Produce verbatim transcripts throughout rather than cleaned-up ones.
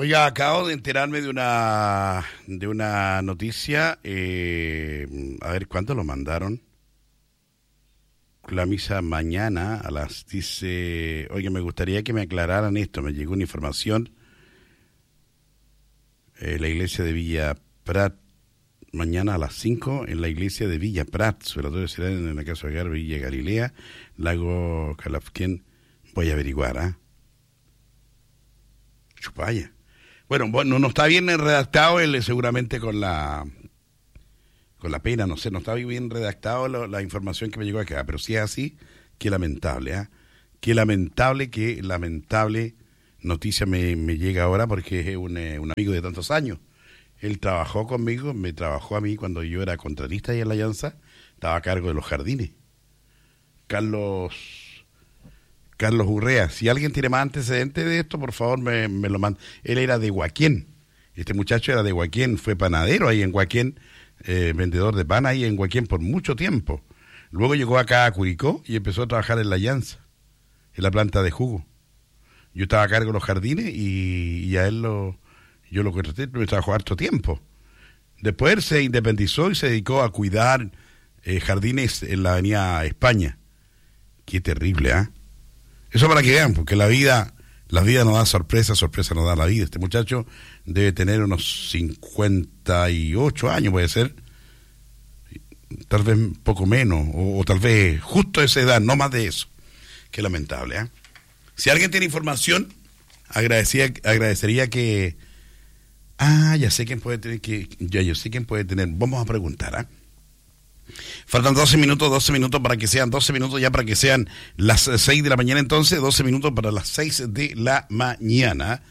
Oiga, acabo de enterarme de una de una noticia. Eh, a ver, ¿cuándo lo mandaron? La misa mañana a las... Dice... Oiga, me gustaría que me aclararan esto. Me llegó una información. Eh, la iglesia de Villa Prat, mañana a las cinco, en la iglesia de Villa Prat. Su velatorio será en la casa de hogar Villa Galilea, Lago Calafquén. Voy a averiguar, ¿ah? ¿eh? Chupaya. Bueno, bueno, no está bien redactado él, seguramente con la con la pena, no sé, no está bien redactado lo, la información que me llegó acá, pero si es así, qué lamentable, ¿ah? ¿eh? Qué lamentable, qué lamentable noticia me, me llega ahora, porque es un, eh, un amigo de tantos años. Él trabajó conmigo, me trabajó a mí cuando yo era contratista y en la Alianza, estaba a cargo de los jardines. Carlos... Carlos Urrea, si alguien tiene más antecedentes de esto, por favor me, me lo manda. Él era de Huaquén, este muchacho era de Huaquén, fue panadero ahí en Huaquén, eh, vendedor de pan ahí en Huaquén por mucho tiempo. Luego llegó acá a Curicó y empezó a trabajar en la Alianza, en la planta de jugo. Yo estaba a cargo de los jardines y, y a él lo, yo lo contraté, me trabajó harto tiempo. Después él se independizó y se dedicó a cuidar eh, jardines en la avenida España. Qué terrible, ¿ah? ¿eh? Eso para que vean, porque la vida, la vida no da sorpresa, sorpresa no da la vida. Este muchacho debe tener unos cincuenta y ocho años, puede ser, tal vez un poco menos, o, o tal vez justo esa edad, no más de eso. Qué lamentable, ¿eh? Si alguien tiene información, agradecería, agradecería que... Ah, ya sé quién puede tener que... Ya yo sé quién puede tener... Vamos a preguntar, ¿ah? ¿eh? Faltan doce minutos, doce minutos para que sean, doce minutos ya para que sean las seis de la mañana, entonces, doce minutos para las seis de la mañana.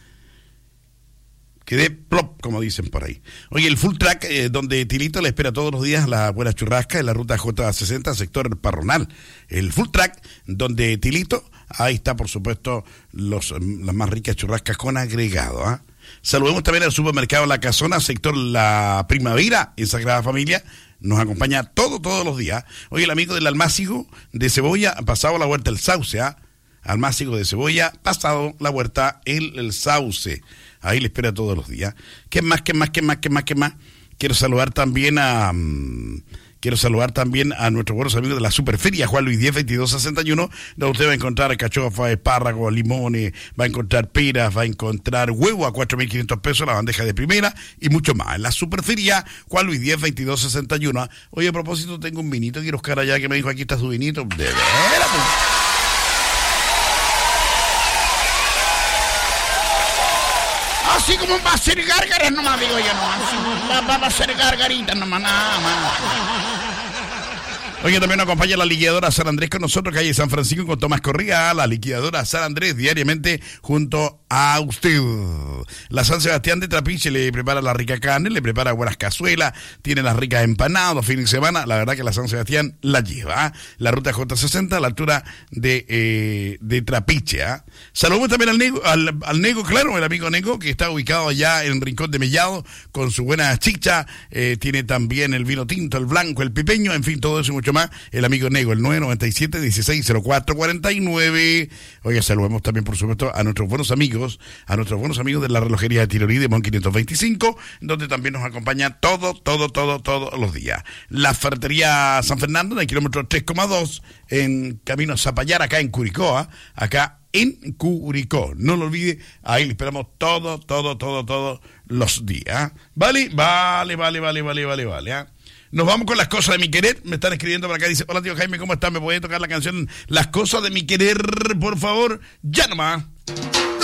Quedé plop, como dicen por ahí. Oye, el full track, eh, donde Tilito le espera todos los días la buena churrasca en la ruta J sesenta, sector Parronal. El full track, donde Tilito, ahí está, por supuesto, los las más ricas churrascas con agregado, ¿ah? ¿eh? Saludemos también al supermercado La Casona, sector La Primavera, en Sagrada Familia. Nos acompaña todo, todos los días. Oye, el amigo del Almácigo de Cebolla, pasado la huerta El Sauce, ¿ah? ¿eh? Almácigo de Cebolla, pasado la huerta El, el Sauce. Ahí le espera todos los días. ¿Qué más, qué más, qué más, qué más, qué más? Quiero saludar también a... Um, quiero saludar también a nuestros buenos amigos de la Superferia, Juan Luis diez, veintidós sesenta y uno, donde usted va a encontrar cachofa, espárragos, limones, va a encontrar peras, va a encontrar huevo a cuatro mil quinientos pesos, la bandeja de primera y mucho más. En la Superferia, Juan Luis diez, veintidós sesenta y uno. Oye, a propósito, tengo un vinito, quiero buscar allá que me dijo, aquí está su vinito. De veras, pues. Así como va a ser gárgaras nomás, digo yo, no, así va, va a ser gargaritas nomás, nada más. Oye, también nos acompaña la liquidadora San Andrés con nosotros, calle San Francisco, con Tomás Correa, la liquidadora San Andrés, diariamente junto a usted. La San Sebastián de Trapiche le prepara la rica carne, le prepara buenas cazuelas, tiene las ricas empanadas, fin de semana, la verdad que la San Sebastián la lleva, ¿eh? La ruta J sesenta a la altura de, eh, de Trapiche, ¿eh? Saludamos también al Nego, al, al Nego, claro, el amigo Nego, que está ubicado allá en Rincón de Mellado, con su buena chicha, eh, tiene también el vino tinto, el blanco, el pipeño, en fin, todo eso y mucho más, el amigo Nego, el nueve noventa y siete, dieciséis cero cuatro cuarenta y nueve. Oye, saludemos también, por supuesto, a nuestros buenos amigos, a nuestros buenos amigos de la relojería de Tirorí de Mon quinientos veinticinco, donde también nos acompaña todo, todo, todo, todos los días. La ferretería San Fernando, en el kilómetro tres coma dos, en camino a Zapallar, acá en Curicó, ¿eh? acá en Curicó. No lo olvide, ahí le esperamos todo, todo, todo, todos los días. ¿Vale? Vale, vale, vale, vale, vale, vale, ¿eh? Nos vamos con Las Cosas de Mi Querer. Me están escribiendo por acá, dice, hola tío Jaime, ¿cómo estás? ¿Me puede tocar la canción Las Cosas de Mi Querer, por favor? Ya nomás.